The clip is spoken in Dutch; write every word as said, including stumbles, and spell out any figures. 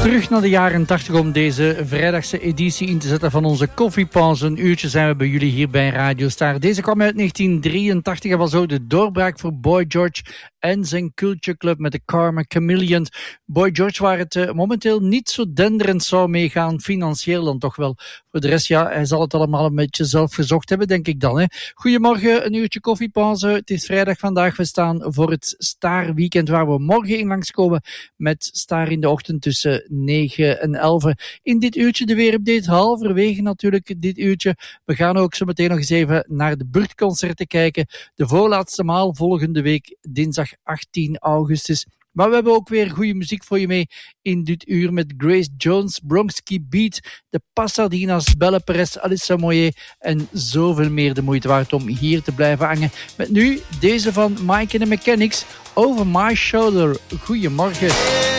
Terug naar de jaren tachtig om deze vrijdagse editie in te zetten van onze koffiepauze. Een uurtje zijn we bij jullie hier bij Radio Star. Deze kwam uit negentien drieëntachtig en was ook de doorbraak voor Boy George en zijn Culture Club met de Karma Chameleon. Boy George, waar het uh, momenteel niet zo denderend zou meegaan, financieel dan toch wel. Voor de rest, ja, hij zal het allemaal een beetje zelf gezocht hebben, denk ik dan. Hè. Goedemorgen, een uurtje koffiepauze. Het is vrijdag vandaag. We staan voor het Star Weekend, waar we morgen in langskomen met Star in de ochtend tussen negen en elf. In dit uurtje de weerupdate, halverwege natuurlijk dit uurtje. We gaan ook zo meteen nog eens even naar de buurtconcerten kijken. De voorlaatste maal volgende week, dinsdag achttien augustus. Maar we hebben ook weer goede muziek voor je mee in dit uur met Grace Jones, Bronxkey Beat, de Pasadena's, Belle Perez, Alissa Moyet en zoveel meer. De moeite waard om hier te blijven hangen. Met nu deze van Mike and the Mechanics, Over My Shoulder. Goedemorgen.